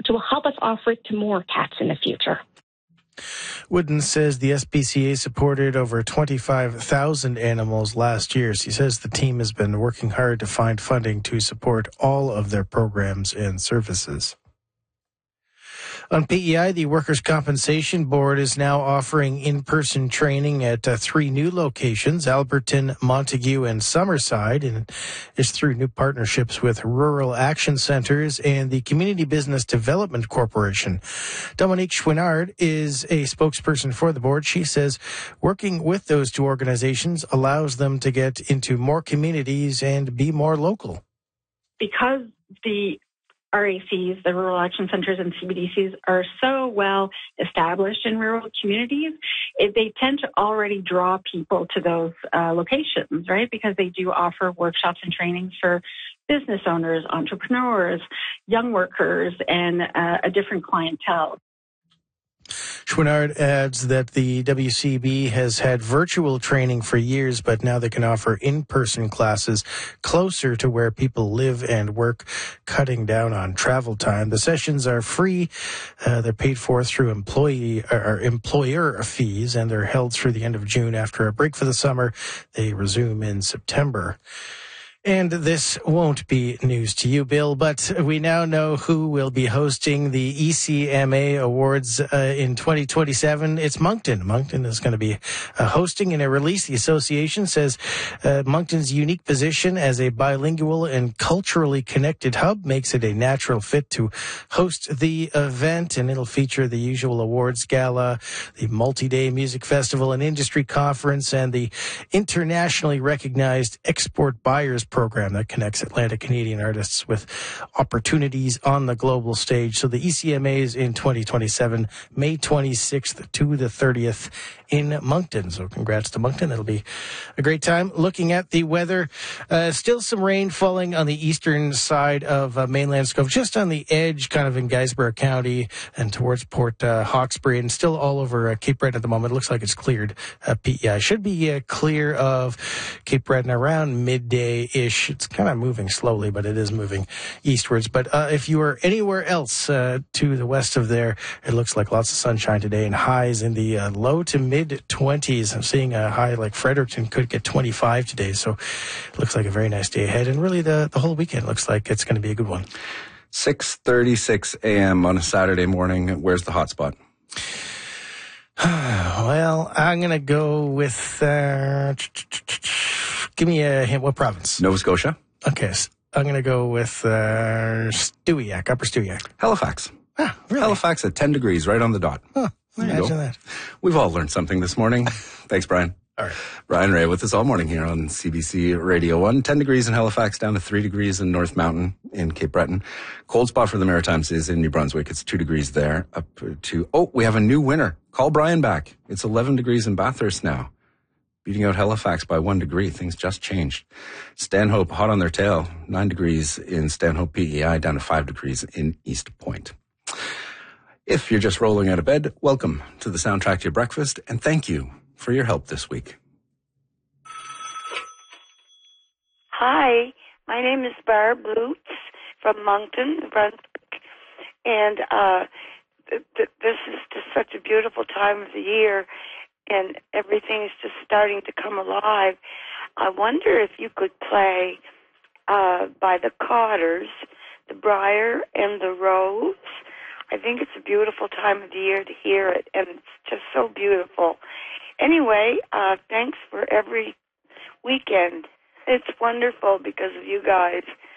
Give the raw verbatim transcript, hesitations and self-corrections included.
So will help us offer it to more cats in the future. Wooden says the S P C A supported over twenty-five thousand animals last year. She says the team has been working hard to find funding to support all of their programs and services. On P E I, the Workers' Compensation Board is now offering in-person training at uh, three new locations, Alberton, Montague, and Summerside, and it's through new partnerships with Rural Action Centres and the Community Business Development Corporation. Dominique Chouinard is a spokesperson for the board. She says working with those two organizations allows them to get into more communities and be more local. Because the R A Cs, the Rural Action Centres and C B D Cs, are so well established in rural communities, it, they tend to already draw people to those uh, locations, right? Because they do offer workshops and trainings for business owners, entrepreneurs, young workers, and uh, a different clientele. Chouinard adds that the W C B has had virtual training for years, but now they can offer in-person classes closer to where people live and work, cutting down on travel time. The sessions are free. Uh, they're paid for through employee or employer fees, and they're held through the end of June. After a break for the summer, they resume in September. And this won't be news to you, Bill, but we now know who will be hosting the E C M A Awards uh, in twenty twenty-seven. It's Moncton. Moncton is going to be uh, hosting. In a release, the association says uh, Moncton's unique position as a bilingual and culturally connected hub makes it a natural fit to host the event, and it'll feature the usual awards gala, the multi-day music festival and industry conference, and the internationally recognized export buyers program that connects Atlantic Canadian artists with opportunities on the global stage. So the E C M A is in twenty twenty-seven, May twenty-sixth to the thirtieth in Moncton. So congrats to Moncton. It'll be a great time. Looking at the weather, uh, still some rain falling on the eastern side of uh, mainland Scope, just on the edge, kind of in Guysborough County and towards Port uh, Hawkesbury, and still all over uh, Cape Breton at the moment. It looks like it's cleared. Uh, P E I should be uh, clear of Cape Breton around midday-ish. It's kind of moving slowly, but it is moving eastwards. But uh, if you are anywhere else uh, to the west of there, it looks like lots of sunshine today and highs in the uh, low to mid twenties. I'm seeing a high like Fredericton could get twenty-five today, so it looks like a very nice day ahead. And really, the, the whole weekend looks like it's going to be a good one. six thirty-six a.m. on a Saturday morning. Where's the hot spot? Well, I'm going to go with... Uh, give me a hint. What province? Nova Scotia. Okay. I'm going to go with uh, Stewiacke, Upper Stewiacke. Halifax. Ah, really? Halifax at ten degrees, right on the dot. Huh, imagine that. We've all learned something this morning. Thanks, Brian. All right. Brian Ray with us all morning here on C B C Radio one. ten degrees in Halifax, down to three degrees in North Mountain in Cape Breton. Cold spot for the Maritimes is in New Brunswick. It's two degrees there. Up to, oh, we have a new winner. Call Brian back. It's eleven degrees in Bathurst now. Beating out Halifax by one degree. Things just changed. Stanhope hot on their tail. Nine degrees in Stanhope P E I, down to five degrees in East Point. If you're just rolling out of bed, welcome to the soundtrack to your breakfast, and thank you for your help this week. Hi, my name is Barb Lutz from Moncton, New Brunswick, and uh, th- th- this is just such a beautiful time of the year, and everything is just starting to come alive. I wonder if you could play uh, by the Cottars, The Briar and the Rose. I think it's a beautiful time of the year to hear it, and it's just so beautiful. Anyway, uh, thanks for every weekend. It's wonderful because of you guys.